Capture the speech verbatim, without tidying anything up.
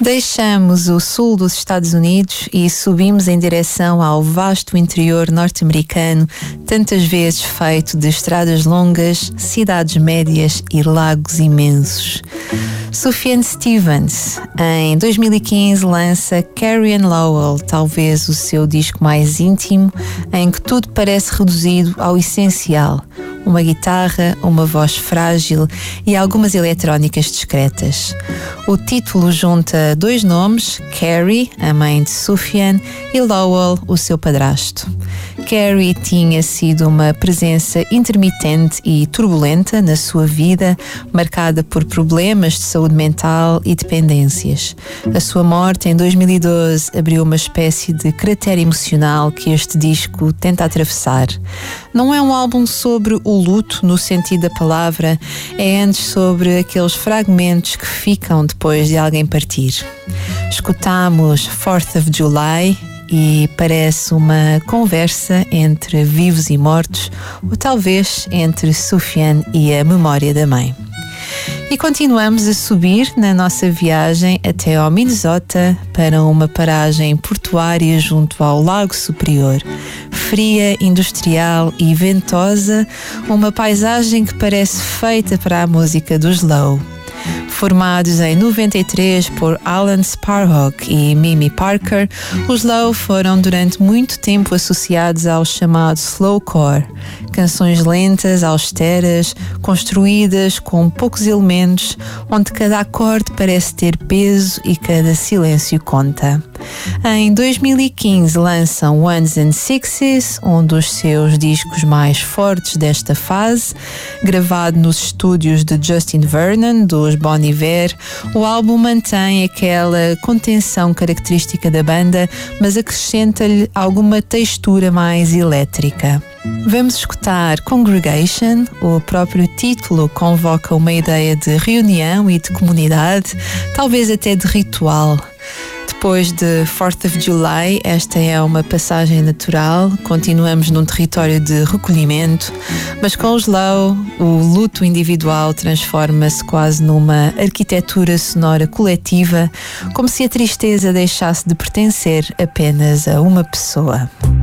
Deixamos o sul dos Estados Unidos e subimos em direção ao vasto interior norte-americano, tantas vezes feito de estradas longas, cidades médias e lagos imensos. Sufjan Stevens, em dois mil e quinze, lança Carrie and Lowell, talvez o seu disco mais íntimo, em que tudo parece reduzido ao essencial: uma guitarra, uma voz frágil e algumas eletrónicas discretas. O título junta dois nomes, Carrie, a mãe de Sufjan, e Lowell, o seu padrasto. Carrie tinha sido uma presença intermitente e turbulenta na sua vida, marcada por problemas de saúde mental e dependências. A sua morte em dois mil e doze abriu uma espécie de cratera emocional que este disco tenta atravessar. Não é um álbum sobre o luto no sentido da palavra, é antes sobre aqueles fragmentos que ficam depois de alguém partir. Escutamos fourth of July e parece uma conversa entre vivos e mortos, ou talvez entre Sufjan e a memória da mãe. E continuamos a subir na nossa viagem até ao Minnesota para uma paragem portuária junto ao Lago Superior. Fria, industrial e ventosa, uma paisagem que parece feita para a música dos Low. Formados em noventa e três por Alan Sparhawk e Mimi Parker, os Low foram durante muito tempo associados ao chamado slowcore, canções lentas, austeras, construídas com poucos elementos, onde cada acorde parece ter peso e cada silêncio conta. Em dois mil e quinze lançam Ones and Sixes, um dos seus discos mais fortes desta fase. Gravado nos estúdios de Justin Vernon, dos Bon Iver, o álbum mantém aquela contenção característica da banda, mas acrescenta-lhe alguma textura mais elétrica. Vamos escutar Congregation. O próprio título convoca uma ideia de reunião e de comunidade, talvez até de ritual. Depois de fourth of July, esta é uma passagem natural. Continuamos num território de recolhimento, mas com os Low, o luto individual transforma-se quase numa arquitetura sonora coletiva, como se a tristeza deixasse de pertencer apenas a uma pessoa.